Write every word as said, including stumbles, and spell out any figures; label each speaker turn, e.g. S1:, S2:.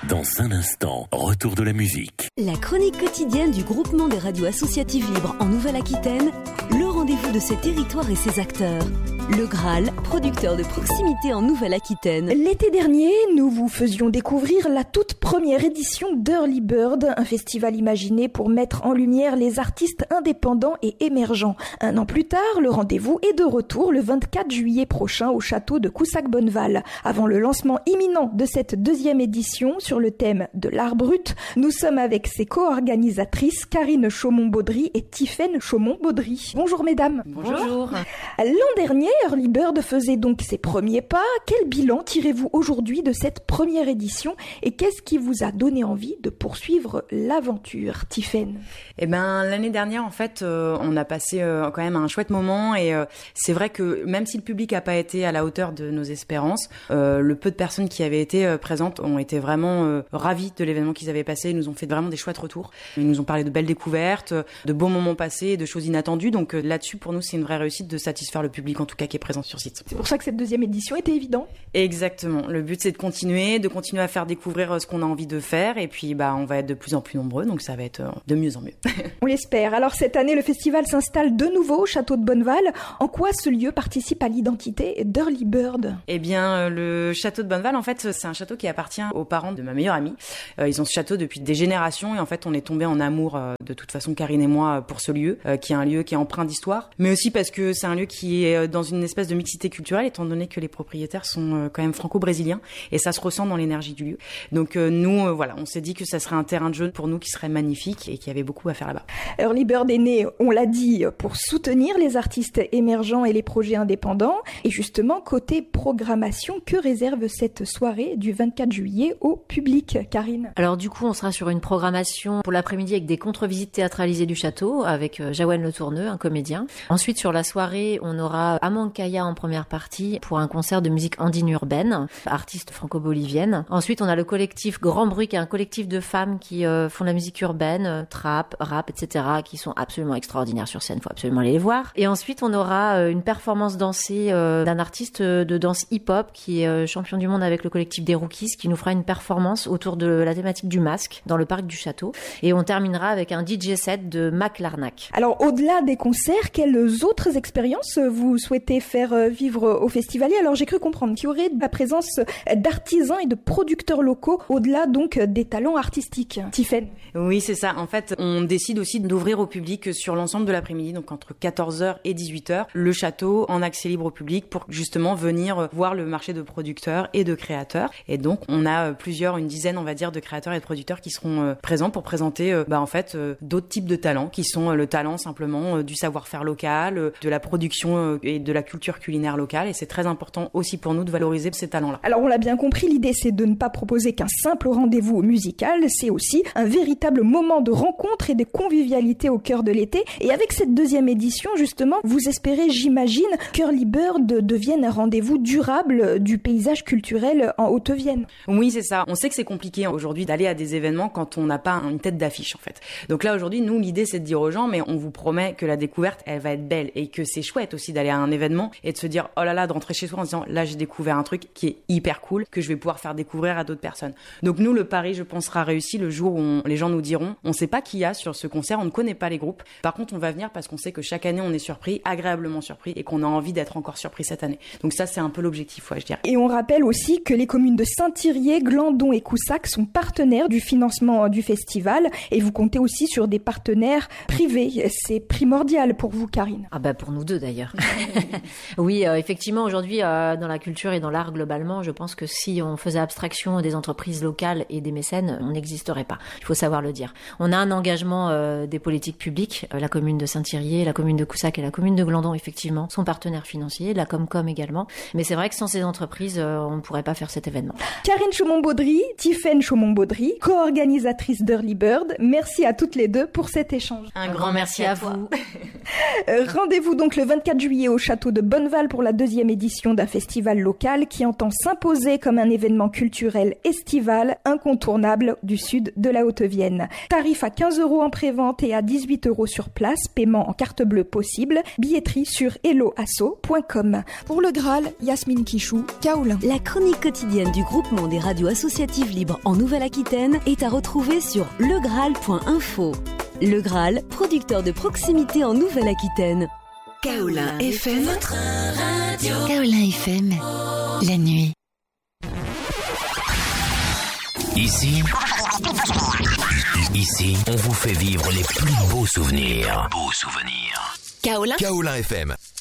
S1: Dans un instant, retour de la musique.
S2: La chronique quotidienne du groupement des radios associatives libres en Nouvelle-Aquitaine, le rendez-vous de ses territoires et ses acteurs. Le Graal, producteur de proximité en Nouvelle-Aquitaine.
S3: L'été dernier, nous vous faisions découvrir la toute première édition d'Early Bird, un festival imaginé pour mettre en lumière les artistes indépendants et émergents. Un an plus tard, le rendez-vous est de retour le vingt-quatre juillet prochain au château de Coussac-Bonneval. Avant le lancement imminent de cette deuxième édition sur le thème de l'art brut, nous sommes avec ses co-organisatrices Karine Chaumont-Baudry et Tiffaine Chaumont-Baudry. Bonjour mesdames.
S4: Bonjour.
S3: L'an dernier, Early Bird faisait donc ses premiers pas. Quel bilan tirez-vous aujourd'hui de cette première édition et qu'est-ce qui vous a donné envie de poursuivre l'aventure, Tiffaine?
S4: Eh ben, l'année dernière, en fait, euh, on a passé euh, quand même un chouette moment et euh, c'est vrai que même si le public n'a pas été à la hauteur de nos espérances, euh, le peu de personnes qui avaient été euh, présentes ont été vraiment euh, ravis de l'événement qu'ils avaient passé. Ils nous ont fait vraiment des chouettes retours. Ils nous ont parlé de belles découvertes, de beaux moments passés, de choses inattendues. Donc euh, là-dessus, pour nous, c'est une vraie réussite de satisfaire le public, en tout cas qui est présent sur site.
S3: C'est pour ça que cette deuxième édition était évidente.
S4: Exactement. Le but, c'est de continuer, de continuer à faire découvrir ce qu'on a envie de faire. Et puis, bah, on va être de plus en plus nombreux. Donc, ça va être de mieux en mieux.
S3: On l'espère. Alors, cette année, le festival s'installe de nouveau au château de Bonneval. En quoi ce lieu participe à l'identité d'Early Bird?
S4: Eh bien, le château de Bonneval, en fait, c'est un château qui appartient aux parents de ma meilleure amie. Euh, ils ont ce château depuis des générations. Et en fait, on est tombé en amour, euh, de toute façon, Karine et moi, pour ce lieu, euh, qui est un lieu qui est empreint d'histoire. Mais aussi parce que c'est un lieu qui est dans une espèce de mixité culturelle, étant donné que les propriétaires sont quand même franco-brésiliens et ça se ressent dans l'énergie du lieu. Donc euh, nous, euh, voilà, on s'est dit que ça serait un terrain de jeu pour nous qui serait magnifique et qu'il y avait beaucoup à faire là-bas.
S3: Early Bird est né, on l'a dit, pour soutenir les artistes émergents et les projets indépendants. Et justement, côté programmation, que réserve cette soirée du vingt-quatre juillet au public, Karine?
S5: Alors du coup, on sera sur une programmation pour l'après-midi avec des contre-visites théâtralisées du château avec euh, Jawen Le Tourneux, un comédien. Ensuite, sur la soirée, on aura Amankaya en première partie pour un concert de musique andine urbaine, artiste franco-bolivienne. Ensuite, on a le collectif Grand Bruit, qui est un collectif de femmes qui euh, font de la musique urbaine, euh, trap, rap, et cetera, qui sont absolument extraordinaires sur scène. Faut absolument aller les voir. Et ensuite, on aura euh, une performance dansée euh, d'un artiste de danse hip-hop qui est euh, champion du monde avec le collectif des Rookies, qui nous fera une performance autour de la thématique du masque dans le parc du château. Et on terminera avec un D J set de Mac Larnac.
S3: Alors, au-delà des concerts, quelles autres expériences vous souhaitez faire vivre aux festivaliers? Alors j'ai cru comprendre qu'il y aurait la présence d'artisans et de producteurs locaux au-delà donc des talents artistiques. Tiffaine?
S4: Oui, c'est ça. En fait, on décide aussi d'ouvrir au public sur l'ensemble de l'après-midi, donc entre quatorze heures et dix-huit heures, le château en accès libre au public pour justement venir voir le marché de producteurs et de créateurs. Et donc on a plusieurs, une dizaine on va dire de créateurs et de producteurs qui seront présents pour présenter bah, en fait d'autres types de talents qui sont le talent simplement du savoir-faire local, de la production et de la culture culinaire locale, et c'est très important aussi pour nous de valoriser ces talents-là.
S3: Alors on l'a bien compris, l'idée c'est de ne pas proposer qu'un simple rendez-vous musical, c'est aussi un véritable moment de rencontre et de convivialité au cœur de l'été. Et avec cette deuxième édition, justement, vous espérez, j'imagine, qu'Early Bird devienne un rendez-vous durable du paysage culturel en Haute-Vienne.
S4: Oui, c'est ça. On sait que c'est compliqué aujourd'hui d'aller à des événements quand on n'a pas une tête d'affiche, en fait. Donc là, aujourd'hui, nous, l'idée c'est de dire aux gens, mais on vous promet que la découverte, elle va être belle et que c'est chouette aussi d'aller à un événement et de se dire oh là là, de rentrer chez soi en se disant là j'ai découvert un truc qui est hyper cool que je vais pouvoir faire découvrir à d'autres personnes. Donc nous, le pari, je pense, sera réussi le jour où on, les gens nous diront on sait pas qui y a sur ce concert, on ne connaît pas les groupes, par contre on va venir parce qu'on sait que chaque année on est surpris, agréablement surpris, et qu'on a envie d'être encore surpris cette année. Donc ça c'est un peu l'objectif, ouais, je dirais.
S3: Et on rappelle aussi que les communes de Saint-Thirier, Glandon et Coussac sont partenaires du financement du festival, et vous comptez aussi sur des partenaires privés. C'est primordial pour vous, Karine?
S5: Ah bah pour nous deux d'ailleurs. Oui, euh, effectivement, aujourd'hui, euh, dans la culture et dans l'art globalement, je pense que si on faisait abstraction des entreprises locales et des mécènes, on n'existerait pas. Il faut savoir le dire. On a un engagement euh, des politiques publiques. Euh, la commune de Saint-Thirier, la commune de Coussac et la commune de Glandon, effectivement, sont partenaires financiers. La Comcom également. Mais c'est vrai que sans ces entreprises, euh, on ne pourrait pas faire cet événement.
S3: Karine Chaumont-Baudry, Tiffaine Chaumont-Baudry, co-organisatrice d'Early Bird. Merci à toutes les deux pour cet échange.
S5: Un grand merci à vous.
S3: Rendez-vous donc le vingt-quatre juillet au château château de Bonneval pour la deuxième édition d'un festival local qui entend s'imposer comme un événement culturel estival incontournable du sud de la Haute-Vienne. Tarif à quinze euros en prévente et à dix-huit euros sur place, paiement en carte bleue possible, billetterie sur hello asso point com.
S6: Pour le Graal, Yasmine Quichou, Kaolin.
S2: La chronique quotidienne du groupement des radios associatives libres en Nouvelle-Aquitaine est à retrouver sur le graal point info. Le Graal, producteur de proximité en Nouvelle-Aquitaine.
S7: Kaolin F M, votre radio. Kaolin F M, la nuit.
S1: Ici, ici, on vous fait vivre les plus beaux souvenirs. Beaux souvenirs.
S7: Kaolin.
S8: Kaolin F M.